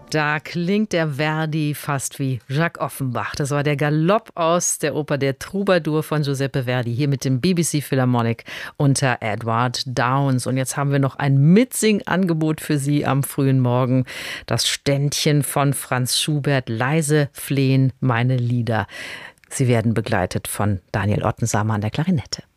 Da klingt der Verdi fast wie Jacques Offenbach. Das war der Galopp aus der Oper Der Troubadour von Giuseppe Verdi, hier mit dem BBC Philharmonic unter Edward Downes. Und jetzt haben wir noch ein Mitsing-Angebot für Sie am frühen Morgen. Das Ständchen von Franz Schubert, Leise flehen meine Lieder. Sie werden begleitet von Daniel Ottensamer an der Klarinette.